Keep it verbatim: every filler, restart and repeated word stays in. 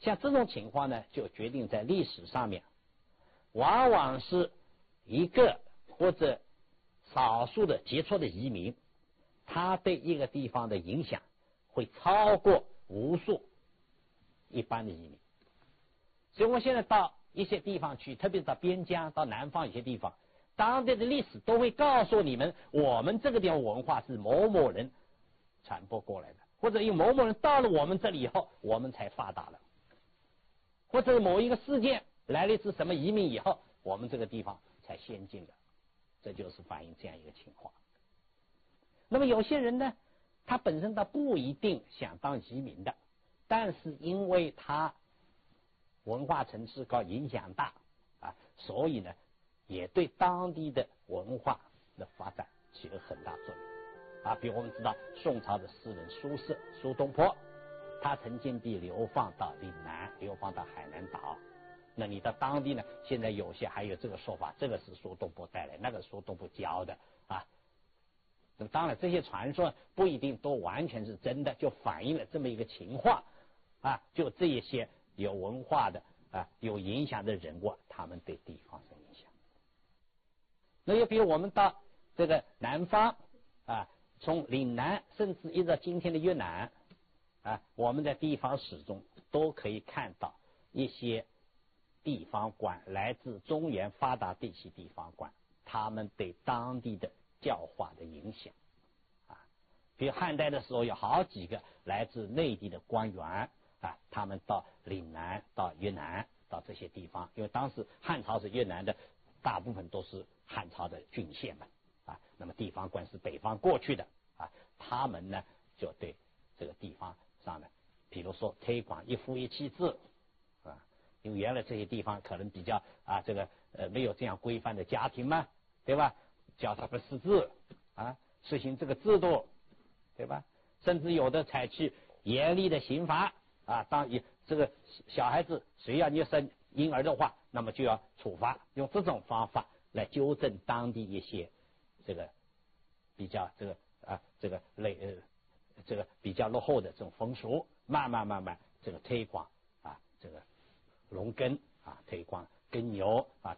像这种情况呢，就决定在历史上面，往往是一个或者少数的杰出的移民，他对一个地方的影响会超过无数一般的移民。所以我现在到一些地方去，特别是到边疆、到南方一些地方，当地的历史都会告诉你们，我们这个地方文化是某某人传播过来的，或者有某某人到了我们这里以后，我们才发达了，或者某一个事件来了一次什么移民以后，我们这个地方才先进的，这就是反映这样一个情况。那么有些人呢，他本身他不一定想当移民的，但是因为他文化层次高、影响大啊，所以呢，也对当地的文化的发展起了很大作用啊。比如我们知道宋朝的诗人苏轼、苏东坡，他曾经被流放到岭南，流放到海南岛。那你到当地呢，现在有些还有这个说法，这个是苏东坡带来，那个苏东坡教的啊。那么当然这些传说不一定都完全是真的，就反映了这么一个情况啊，就这一些有文化的啊有影响的人物，他们对地方生影响。那又比如我们到这个南方啊，从岭南甚至一直到今天的越南啊，我们在地方史中都可以看到一些地方官，来自中原发达地区地方官，他们对当地的教化的影响啊。比如汉代的时候，有好几个来自内地的官员啊，他们到岭南、到越南、到这些地方，因为当时汉朝是越南的，大部分都是汉朝的郡县嘛啊，那么地方官是北方过去的啊，他们呢就对这个地方上呢，比如说推广一夫一妻制啊，因为原来这些地方可能比较啊这个呃没有这样规范的家庭嘛，对吧？教他们识字啊，实行这个制度，对吧？甚至有的采取严厉的刑罚啊，当一这个小孩子谁要你生婴儿的话，那么就要处罚，用这种方法来纠正当地一些这个比较这个啊这个类呃这个比较落后的这种风俗，慢慢慢慢这个推广啊这个农耕啊，推广耕牛啊。